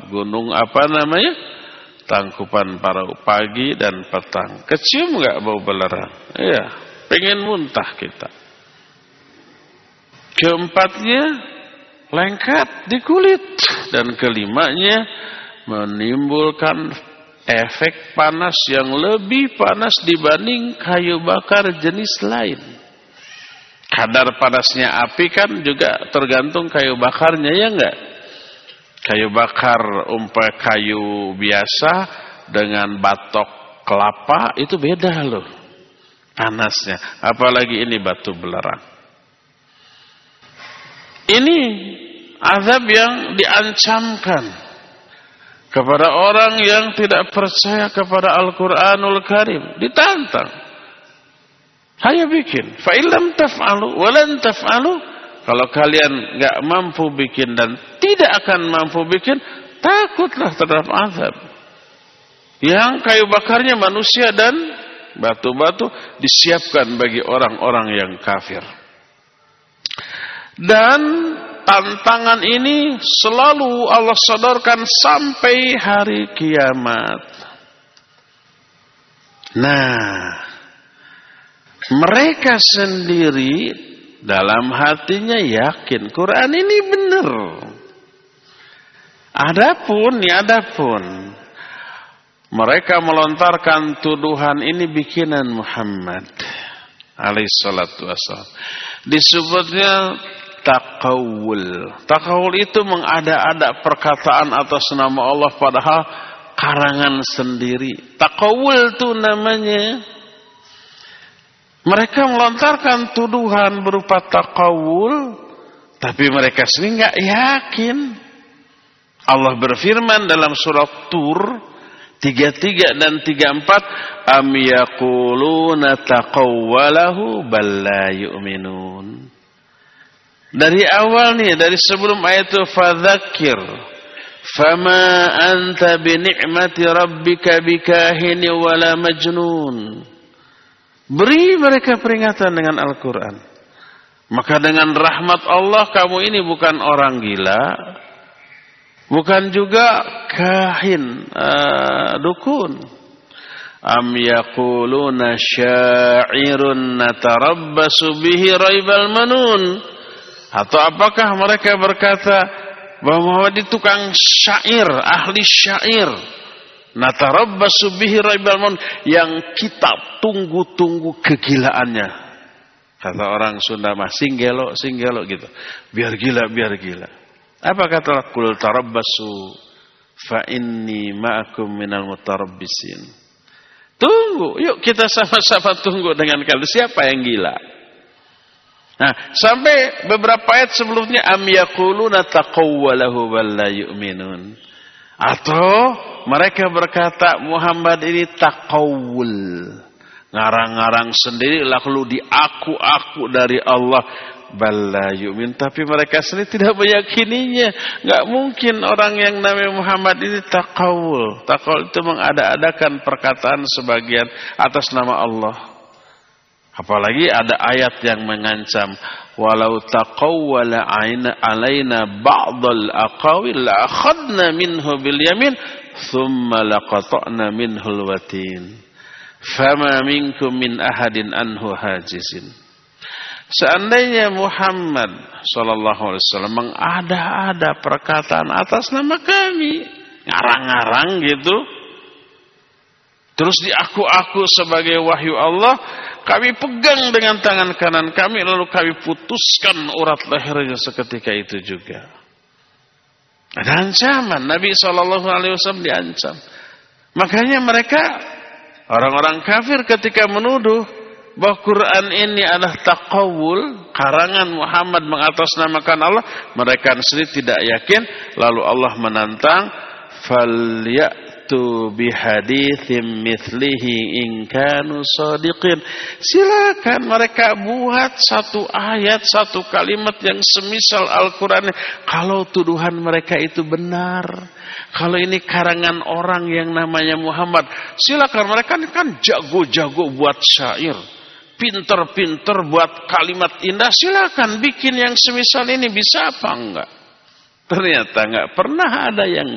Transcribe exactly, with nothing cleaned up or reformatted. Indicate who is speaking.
Speaker 1: gunung apa namanya? Tangkupan Parau pagi dan petang. Kecium nggak bau belerang? Iya, pengen muntah kita. Keempatnya lengket di kulit dan kelimanya menimbulkan efek panas yang lebih panas dibanding kayu bakar jenis lain. Kadar panasnya api kan juga tergantung kayu bakarnya, ya enggak? Kayu bakar umpah kayu biasa dengan batok kelapa itu beda loh panasnya. Apalagi ini batu belerang. Ini azab yang diancamkan kepada orang yang tidak percaya kepada Al-Quranul Karim. Ditantang. Hayo bikin. Fa illam taf'alu walan taf'alu. Kalau kalian enggak mampu bikin dan tidak akan mampu bikin, takutlah terhadap azab. Yang kayu bakarnya manusia dan batu-batu disiapkan bagi orang-orang yang kafir. Dan tantangan ini selalu Allah sodorkan sampai hari kiamat. Nah, mereka sendiri dalam hatinya yakin Quran ini benar. Adapun, ya adapun, mereka melontarkan tuduhan ini bikinan Muhammad alaihi salatu wassalam. Disebutnya takawul. Takawul itu mengada-ada perkataan atas nama Allah padahal karangan sendiri. Takawul itu namanya. Mereka melontarkan tuduhan berupa takawul, tapi mereka sendiri enggak yakin. Allah berfirman dalam surat Tur tiga puluh tiga dan tiga puluh empat, am yaquluna taqawwalahu bal la yu'minun. Dari awal nih, dari sebelum ayat itu, fadzakir fama anta bi ni'mati rabbika bikahini wala majnun. Beri mereka peringatan dengan Al-Quran. Maka dengan rahmat Allah kamu ini bukan orang gila, bukan juga kahin, uh, dukun. Am yaquluna sya'irun natarabbasu bihi raibal manun. Atau apakah mereka berkata bahwa Muhammad itu tukang syair, ahli syair. Natarabbasu bihi raibal manun, yang kita tunggu-tunggu kegilaannya. Kata orang Sunda mah singgelo, singgelo gitu. Biar gila, biar gila. Apa kata kul tarabbasu fa inni ma'akum minal mutarabbisin. Tunggu, yuk kita sama-sama tunggu dengan kalian. Siapa yang gila? Nah, sampai beberapa ayat sebelumnya am yaquluna taqawwalahu bal la yu'minun. Atau mereka berkata Muhammad ini taqawul, ngarang-ngarang sendiri lalu diaku-aku dari Allah, bal la yu'min, tapi mereka sendiri tidak meyakininya. Enggak mungkin orang yang namanya Muhammad ini taqawul. Taqawul itu mengada-adakan perkataan sebagian atas nama Allah. Apalagi ada ayat yang mengancam, walau taqawwala alaina ba'dal aqawil la akhadna minhu bil yamin thumma laqata'na minhul watin fama minkum min ahadin anhu hajizin. Seandainya Muhammad sallallahu alaihi wasallam mengada-ada perkataan atas nama kami, ngarang-ngarang gitu, terus diaku-aku sebagai wahyu Allah, kami pegang dengan tangan kanan kami, lalu kami putuskan urat lehernya seketika itu juga. Ada ancaman. Nabi shallallahu alaihi wasallam diancam. Makanya mereka, orang-orang kafir ketika menuduh bahwa Quran ini adalah taqawul, karangan Muhammad mengatasnamakan Allah, mereka sendiri tidak yakin. Lalu Allah menantang, falya tu bihaditsim mithlihi in kanu shadiqin. Silakan mereka buat satu ayat, satu kalimat yang semisal Al-Qur'an kalau tuduhan mereka itu benar. Kalau ini karangan orang yang namanya Muhammad, silakan, mereka kan jago-jago buat syair, pinter-pinter buat kalimat indah, silakan bikin yang semisal ini, bisa apa enggak? Ternyata enggak pernah ada yang